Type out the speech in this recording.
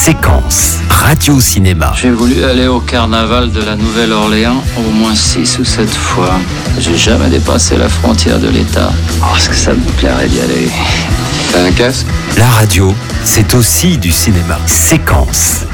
Séquence Radio-Cinéma. J'ai voulu aller au carnaval de la Nouvelle-Orléans au moins 6 ou 7 fois. J'ai jamais dépassé la frontière de l'État. Oh, est-ce que ça me plairait d'y aller? T'as un casque? La radio, c'est aussi du cinéma. Séquence